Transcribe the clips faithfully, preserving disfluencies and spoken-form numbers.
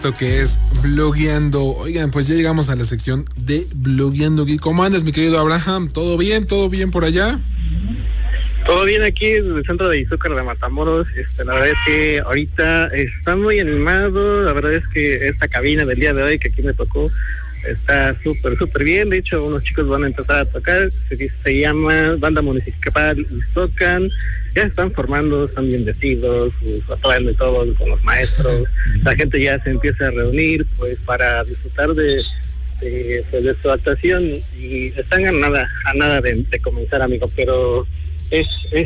Esto que es Blogueando. Oigan, pues ya llegamos a la sección de Blogueando. ¿Cómo andas, mi querido Abraham? ¿Todo bien? ¿Todo bien por allá? Todo bien aquí en el centro de Izúcar de Matamoros. Este, la verdad es que ahorita está muy animado. La verdad es que esta cabina del día de hoy que aquí me tocó está súper, súper bien. De hecho, unos chicos van a empezar a tocar. Se, se llama Banda Municipal y tocan. Ya se están formando, están bien vestidos, atuendo y todo con los maestros. La gente ya se empieza a reunir pues para disfrutar de, de, pues, de su actuación y están a nada, a nada de, de comenzar, amigo, pero es, es,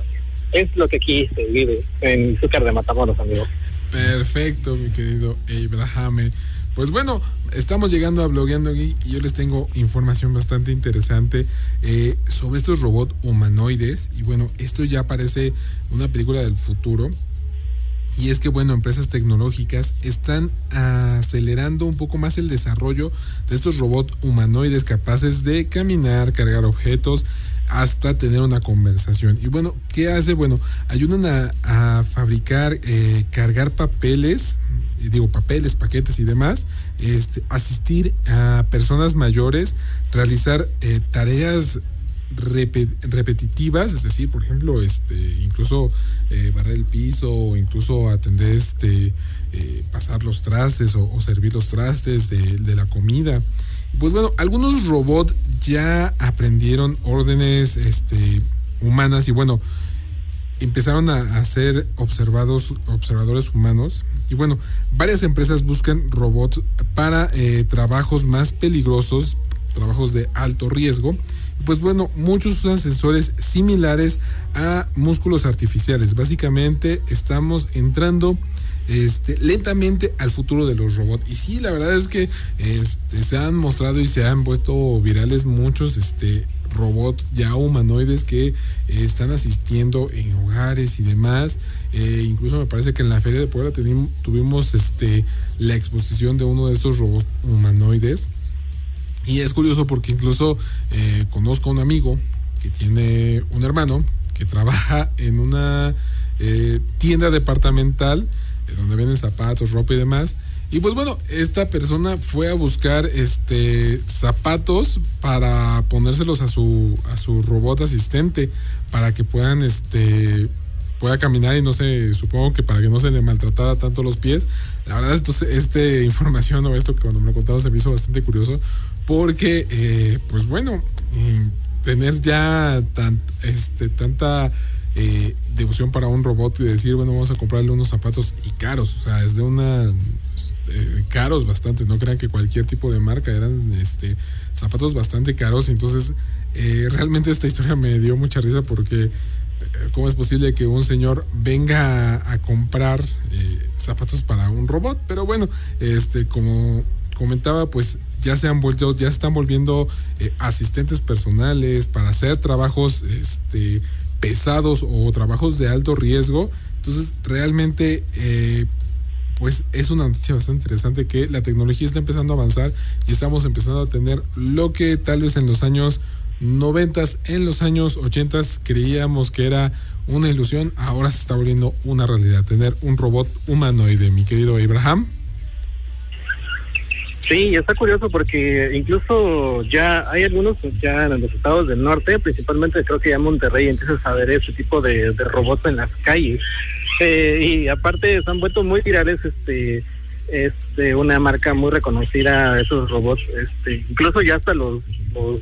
es lo que aquí se vive en Izúcar de Matamoros, amigo. Perfecto, mi querido Abraham. Pues bueno, estamos llegando a Blogueando aquí y yo les tengo información bastante interesante eh, sobre estos robots humanoides. Y bueno, esto ya parece una película del futuro. Y es que bueno, empresas tecnológicas están acelerando un poco más el desarrollo de estos robots humanoides capaces de caminar, cargar objetos, hasta tener una conversación. Y bueno, ¿qué hace? Bueno, ayudan a, a fabricar, eh, cargar papeles, eh, digo papeles, paquetes y demás, este, asistir a personas mayores, realizar eh, tareas rep- repetitivas, es decir, por ejemplo, este, incluso eh, barrer el piso, o incluso atender, este, eh, pasar los trastes o, o servir los trastes de, de la comida. Pues bueno, algunos robots ya aprendieron órdenes este, humanas y bueno, empezaron a, a ser observados, observadores humanos. Y bueno, varias empresas buscan robots para eh, trabajos más peligrosos, trabajos de alto riesgo. Pues bueno, muchos usan sensores similares a músculos artificiales. Básicamente estamos entrando Este, lentamente al futuro de los robots. Y sí, la verdad es que este, se han mostrado y se han vuelto virales muchos este, robots ya humanoides que eh, están asistiendo en hogares y demás. Eh, incluso me parece que en la Feria de Puebla tuvimos, tuvimos este, la exposición de uno de estos robots humanoides. Y es curioso porque incluso eh, conozco a un amigo que tiene un hermano que trabaja en una eh, tienda departamental donde venden zapatos, ropa y demás. Y pues bueno, esta persona fue a buscar este zapatos para ponérselos a su a su robot asistente para que puedan este pueda caminar y no sé, supongo que para que no se le maltratara tanto los pies. La verdad, entonces, esta información o esto que cuando me lo contaron se me hizo bastante curioso porque eh, pues bueno, eh, tener ya tan, este tanta Eh, devoción para un robot y decir, bueno, vamos a comprarle unos zapatos y caros, o sea, es de una eh, caros bastante, no crean que cualquier tipo de marca, eran este zapatos bastante caros. Y entonces eh, realmente esta historia me dio mucha risa porque eh, ¿cómo es posible que un señor venga a, a comprar eh, zapatos para un robot? Pero bueno, este como comentaba, pues ya se han vuelto, ya están volviendo eh, asistentes personales para hacer trabajos este pesados o trabajos de alto riesgo. Entonces realmente eh, pues es una noticia bastante interesante que la tecnología está empezando a avanzar y estamos empezando a tener lo que tal vez en los años noventas, en los años ochentas creíamos que era una ilusión, ahora se está volviendo una realidad, tener un robot humanoide, mi querido Abraham. Sí, está curioso porque incluso ya hay algunos ya en los estados del norte, principalmente creo que ya Monterrey empiezas a ver ese tipo de, de robots en las calles. Eh, y aparte se han vuelto muy virales, este, este, una marca muy reconocida, esos robots, este, incluso ya hasta los, los